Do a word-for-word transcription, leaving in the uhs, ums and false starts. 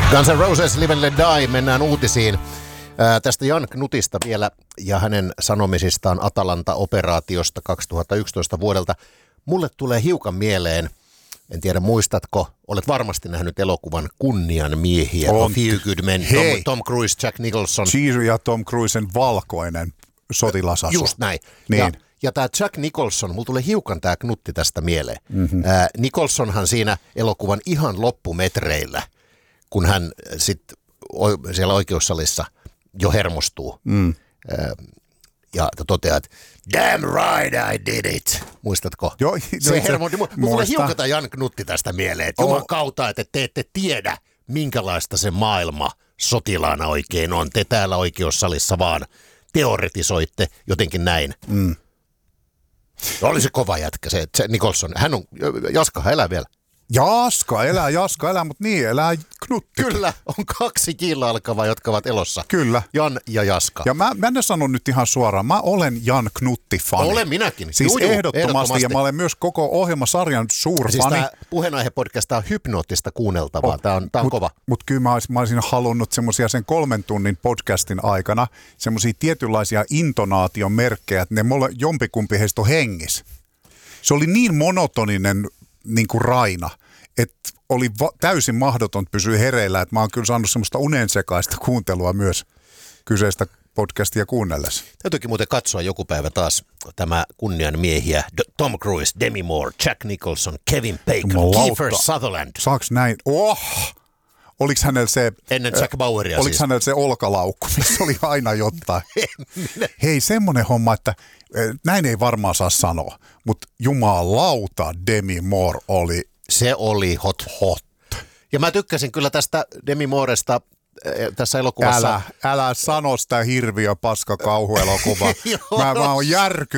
Guns N' Roses, Live and Let Die, mennään uutisiin. Ää, tästä Jan Knutista vielä ja hänen sanomisistaan Atalanta-operaatiosta kaksituhattayksitoista vuodelta. Mulle tulee hiukan mieleen, en tiedä muistatko, olet varmasti nähnyt elokuvan Kunnian miehiä, On. A Few Good Men, Tom, Tom Cruise, Jack Nicholson. Cheery ja Tom Cruisen valkoinen sotilasasu. Just näin. Niin. Ja, ja tämä Jack Nicholson, mulla tulee hiukan tämä Knutti tästä mieleen. Mm-hmm. Ää, Nicholsonhan siinä elokuvan ihan loppumetreillä, kun hän sitten siellä oikeussalissa jo hermostuu mm. ää, ja toteaa, että damn right I did it. Muistatko? Joo, se hermosti. Mulla tulee muista. hiukan tämä Jan Knutti tästä mieleen, että juman kautta, että te ette tiedä, minkälaista se maailma sotilaana oikein on. Te täällä oikeussalissa vaan teoretisoitte jotenkin näin. Mm. Oli se kova jätkä, se, se Nicholson. Hän on, Jaska elää vielä. Jaska elää, Jaska elää, mutta niin elää Knutti. Kyllä, on kaksi kiillä alkavaa, jotka ovat elossa. Kyllä. Jan ja Jaska. Ja mä, mä en sano nyt ihan suoraan, mä olen Jan Knutti-fani. Olen minäkin. Siis Juu, juu, ehdottomasti, ehdottomasti, ja mä olen myös koko ohjelmasarjan suurfani. Siis tämä puheenaihe-podcast on hypnoottista kuunneltavaa, oh, tämä on, tää on mut, kova. Mutta kyllä mä olisin, mä olisin halunnut semmoisia sen kolmen tunnin podcastin aikana, semmoisia tietynlaisia intonaatiomerkkejä, että ne mole, jompikumpi heistä on hengissä. Se oli niin monotoninen niin kuin raina, että oli va- täysin mahdoton pysyä hereillä, että mä oon kyllä saanut semmoista unensekaista kuuntelua myös kyseistä podcastia kuunnellessa. Täytyykin muuten katsoa joku päivä taas tämä Kunnian miehiä, Tom Cruise, Demi Moore, Jack Nicholson, Kevin Bacon, Kiefer Sutherland. Saaks näin? Oh! Oliko hänellä se... Ennen Jack Baueria Oliko siis. hänellä se olkalaukku, missä oli aina jotain? Hei, semmoinen homma, että näin ei varmaan saa sanoa, mutta jumalauta Demi Moore oli... Se oli hot hot. Ja mä tykkäsin kyllä tästä Demi Mooresta tässä elokuvassa. Älä, älä sano sitä hirviö paska kauhuelokuvaa. mä, mä oon järky.